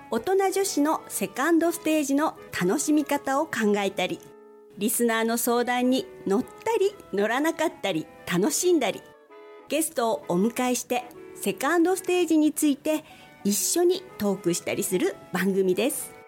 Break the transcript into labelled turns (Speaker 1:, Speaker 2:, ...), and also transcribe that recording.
Speaker 1: 大人女子のセカンドステージの楽しみ方を考えたり、リスナーの相談に乗ったり乗らなかったり楽しんだり、ゲストをお迎えしてセカンドステージについて一緒にトークしたりする番組です。